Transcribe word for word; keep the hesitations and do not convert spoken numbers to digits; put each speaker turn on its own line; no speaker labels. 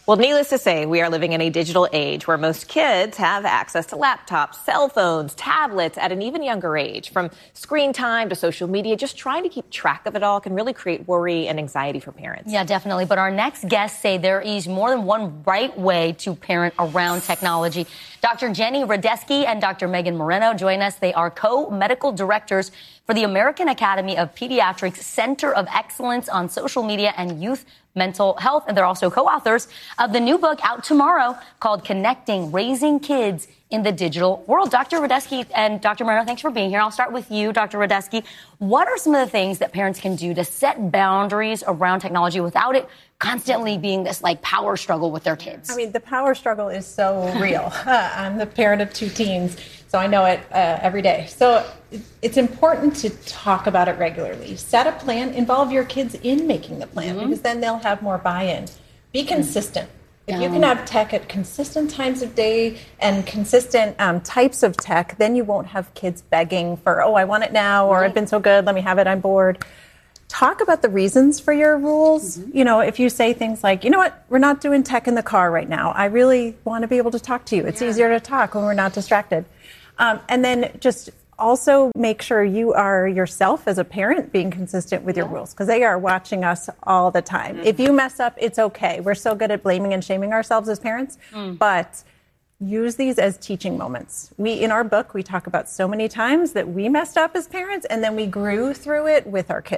Well, needless to say, we are living in a digital age where most kids have access to laptops, cell phones, tablets at an even younger age. From screen time to social media, just trying to keep track of it all can really create worry and anxiety for parents.
Yeah, definitely. But our next guests say there is more than one right way to parent around technology. Doctor Jenny Radesky and Doctor Megan Moreno join us. They are co-medical directors for the American Academy of Pediatrics Center of Excellence on Social Media and Youth Mental Health. And they're also co-authors of the new book out tomorrow called Connecting Raising Kids in the Digital World. Doctor Radesky and Doctor Moreno, thanks for being here. I'll start with you, Doctor Radesky. What are some of the things that parents can do to set boundaries around technology without it constantly being this like power struggle with their kids?
I mean, the power struggle is so real. Uh, I'm the parent of two teens, so I know it uh, every day. So it's important to talk about it regularly. Set a plan, involve your kids in making the plan, mm-hmm. because then they'll have more buy-in. Be consistent. If you can have tech at consistent times of day and consistent um, types of tech, then you won't have kids begging for, oh, I want it now, or right. It's been so good, let me have it, I'm bored. Talk about the reasons for your rules. Mm-hmm. You know, if you say things like, you know what, we're not doing tech in the car right now. I really want to be able to talk to you. It's yeah. easier to talk when we're not distracted. Um, and then just also make sure you are yourself as a parent being consistent with your yeah. rules, because they are watching us all the time. Mm-hmm. If you mess up, it's okay. We're so good at blaming and shaming ourselves as parents, mm. but use these as teaching moments. We, in our book, we talk about so many times that we messed up as parents and then we grew through it with our kids.